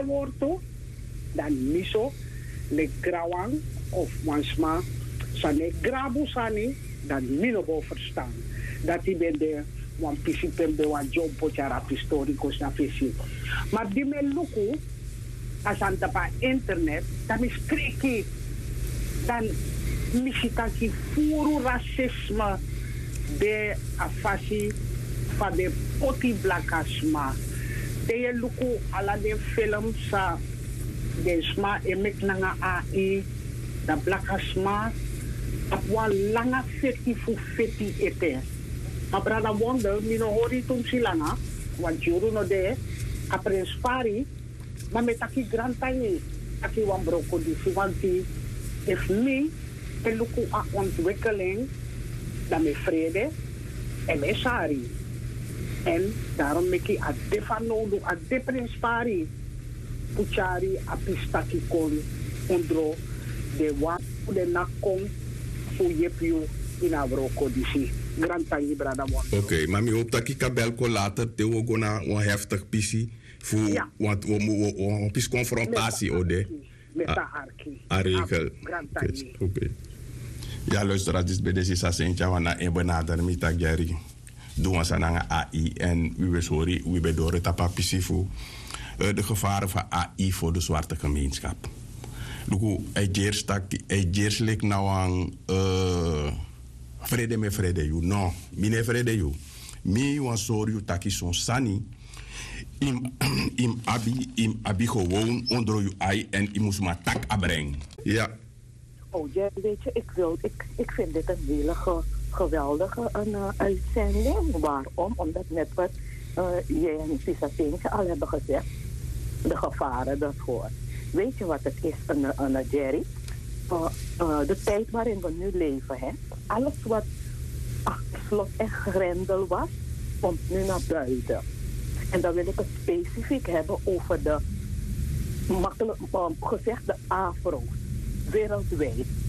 worto, dan miso, le grawang of mansma, sane grabu sani, dan minobo verstaan. Dat die ben de wan pisi pembe wan jompo chara historicos na visi. Maar die me luku, als aan pa internet, dan is kreki, dan misitaki furu racisme de afasi van de poti blakasma. De luku ala de film sa de sma emek nanga AI, da blakasma, apwa langa feti fu feti ete. Maar brada wonder, mino hori tum silanga, want juru no de, aprenspari, maar met aki grantai, aki wan broko di siwanti, if me, te luku a ontwikkeling, dan me vrede, en me sari. En daarom meki a defa nodu, a deprenspari, puchari, a pistaki kon, ondro, de wan, de nakon, fu yepiu, in a broko di si. Oké, maar mi hoop dat ik kabel ko later te we gona een heftig pisi voor want we pis confrontatie ode. Met de arki. Arregel. Oké. Ja, luister, dat is bij deze sasentja wana en benader met dat Gary. Doen we aan AI en we sorry, we be door het apa pisi voor de gevaren van AI voor de zwarte gemeenschap. Luku, hij lik nou aan vrede me vrede you no mine vrede you mi wan sorry you taki son sani im abi gewoon onder you ai en i moest maar tak abreng ja. Oh ja, weet je, ik vind dit een hele geweldige uitzending. Waarom? Omdat net wat jij en Sisa Teentje al hebben gezegd, de gevaren daarvoor. Weet je wat het is, Jerry? De tijd waarin we nu leven, hè? Alles wat achter slot en grendel was, komt nu naar buiten. En dan wil ik het specifiek hebben over de, makkelijk gezegd, de afro's wereldwijd.